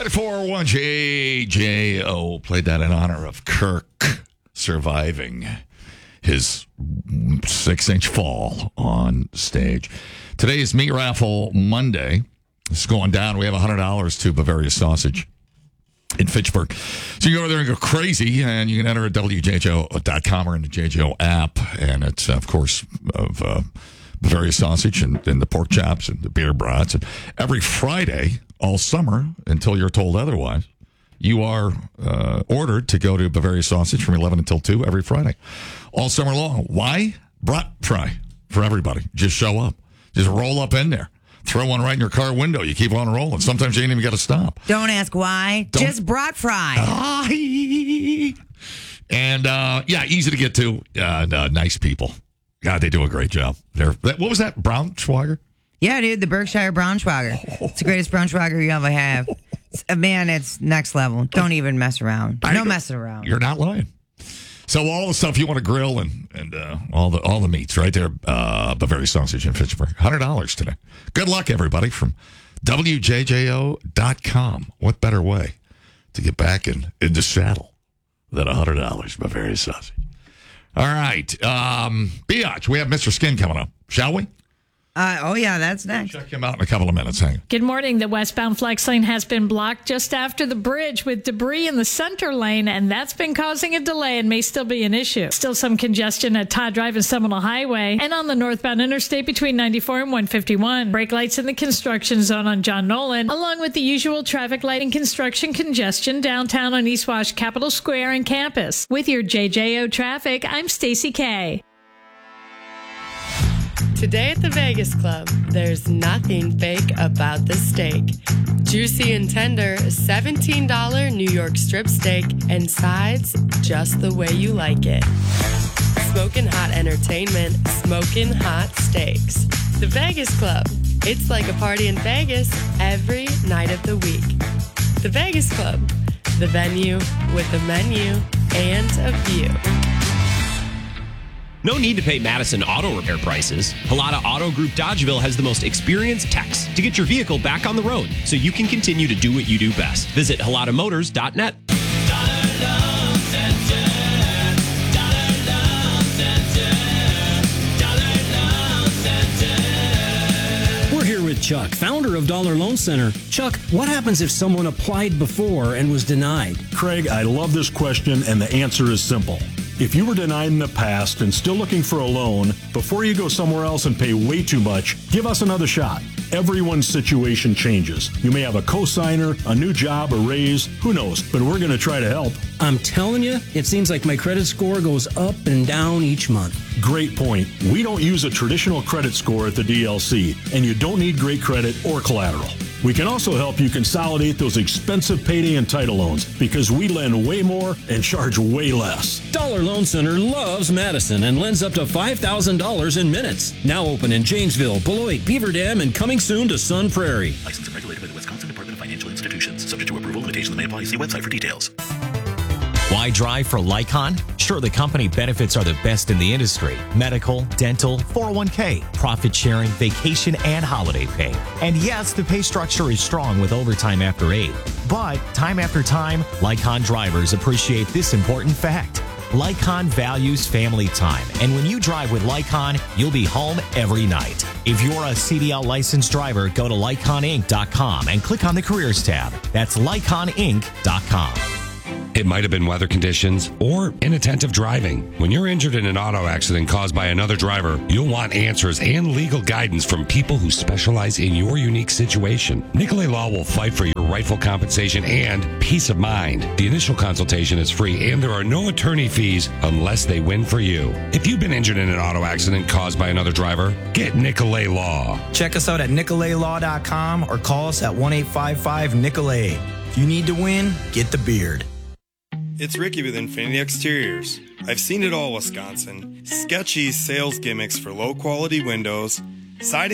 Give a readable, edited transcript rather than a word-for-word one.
941 JJO. Played that in honor of Kirk surviving his 6-inch fall on stage. Today is Meat Raffle Monday. It's going down. We have $100 to Bavaria Sausage in Fitchburg. So you go over there and go crazy, and you can enter at WJJO.com or in the JJO app. And it's, of course, of Bavaria Sausage and the pork chops and the beer brats. And every Friday, all summer, until you're told otherwise, you are ordered to go to Bavaria Sausage from 11 until 2 every Friday. All summer long. Why? Brat fry for everybody. Just show up. Just roll up in there. Throw one right in your car window. You keep on rolling. Sometimes you ain't even got to stop. Don't ask why. Just brat fry. And, yeah, easy to get to. Nice people. God, they do a great job. What was that? Braunschweiger? Yeah, dude, the Berkshire Braunschweiger. It's the greatest Braunschweiger you ever have. Man, it's next level. Don't even mess around. No messing around. You're not lying. So all the stuff you want to grill and all the meats right there, Bavaria Sausage in Fitchburg. $100 today. Good luck, everybody, from WJJO.com. What better way to get back in the saddle than $100 Bavaria Sausage? All right. Biatch, we have Mr. Skin coming up. Shall we? Yeah, that's next. Check him out in a couple of minutes. Hang on. Good morning. The westbound flex lane has been blocked just after the bridge with debris in the center lane, and that's been causing a delay and may still be an issue. Still some congestion at Todd Drive and Seminole Highway and on the northbound interstate between 94 and 151. Brake lights in the construction zone on John Nolan, along with the usual traffic light and construction congestion downtown on East Wash, Capitol Square, and campus. With your JJO traffic, I'm Stacy K. Today at the Vegas Club, there's nothing fake about the steak. Juicy and tender, $17 New York strip steak, and sides just the way you like it. Smoking hot entertainment, smoking hot steaks. The Vegas Club. It's like a party in Vegas every night of the week. The Vegas Club. The venue with a menu and a view. No need to pay Madison auto repair prices. Halata Auto Group Dodgeville has the most experienced techs to get your vehicle back on the road so you can continue to do what you do best. Visit halatamotors.net. We're here with Chuck, founder of Dollar Loan Center. Chuck, what happens if someone applied before and was denied? Craig, I love this question, and the answer is simple. If you were denied in the past and still looking for a loan, before you go somewhere else and pay way too much, give us another shot. Everyone's situation changes. You may have a cosigner, a new job, a raise, who knows, but we're going to try to help. I'm telling you, it seems like my credit score goes up and down each month. Great point. We don't use a traditional credit score at the DLC, and you don't need great credit or collateral. We can also help you consolidate those expensive payday and title loans because we lend way more and charge way less. Dollar Loan Center loves Madison and lends up to $5,000 in minutes. Now open in Janesville, Beloit, Beaver Dam, and coming soon to Sun Prairie. Licensed and regulated by the Wisconsin Department of Financial Institutions. Subject to approval, limitations may apply. See website for details. Why drive for Lycon? Sure, the company benefits are the best in the industry. Medical, dental, 401k, profit sharing, vacation, and holiday pay. And yes, the pay structure is strong with overtime after 8. But time after time, Lycon drivers appreciate this important fact. Lycon values family time. And when you drive with Lycon, you'll be home every night. If you're a CDL licensed driver, go to LyconInc.com and click on the careers tab. That's LyconInc.com. It might have been weather conditions or inattentive driving. When you're injured in an auto accident caused by another driver, you'll want answers and legal guidance from people who specialize in your unique situation. Nicolay Law will fight for your rightful compensation and peace of mind. The initial consultation is free and there are no attorney fees unless they win for you. If you've been injured in an auto accident caused by another driver, get Nicolay Law. Check us out at NicolayLaw.com or call us at 1-855-NICOLAY. If you need to win, get the beard. It's Ricky with Infinity Exteriors. I've seen it all, Wisconsin. Sketchy sales gimmicks for low-quality windows, siding